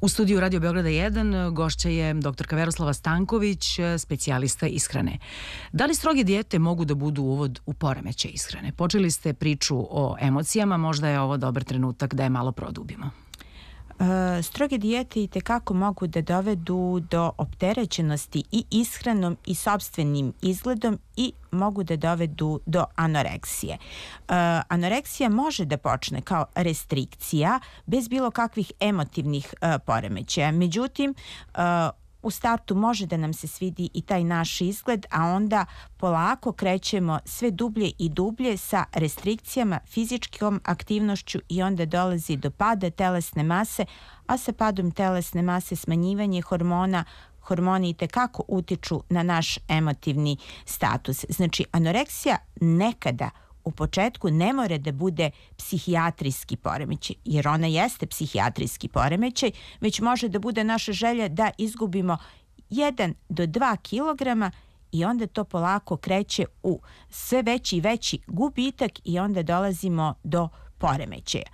U studiju Radio Beograda 1 gošća je doktorka Veroslava Stanković, specijalista ishrane. Da li stroge dijete mogu da budu uvod u poremećaj ishrane? Počeli ste priču o emocijama, možda je ovo dobar trenutak da je malo produbimo. Stroge dijete itekako mogu da dovedu do opterećenosti i ishranom i sopstvenim izgledom i mogu da dovedu do anoreksije. Anoreksija može da počne kao restrikcija bez bilo kakvih emotivnih poremećaja. Međutim, u startu može da nam se svidi i taj naš izgled, a onda polako krećemo sve dublje i dublje sa restrikcijama, fizičkom aktivnošću i onda dolazi do pada telesne mase, a sa padom telesne mase smanjivanje hormona. Hormoni itekako utiču na naš emotivni status. Znači, anoreksija nekada u početku ne mora da bude psihijatrijski poremećaj, jer ona jeste psihijatrijski poremećaj, već može da bude naša želja da izgubimo 1 do 2 kilograma i onda to polako kreće u sve veći i veći gubitak i onda dolazimo do poremećaja.